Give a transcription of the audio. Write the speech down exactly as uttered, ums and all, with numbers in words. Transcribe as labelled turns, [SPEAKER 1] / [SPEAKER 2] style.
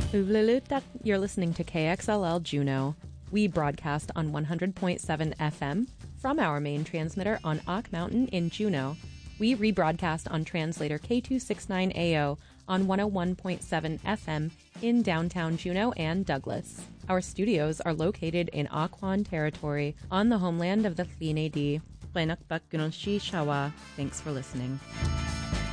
[SPEAKER 1] Uvlelutak, you're listening to K X L L Juneau. We broadcast on one hundred point seven F M from our main transmitter on Ock Mountain in Juneau. We rebroadcast on translator K two sixty-nine A O on one oh one point seven F M in downtown Juneau and Douglas. Our studios are located in Aquan territory on the homeland of the Thlini-D. Thanks for listening.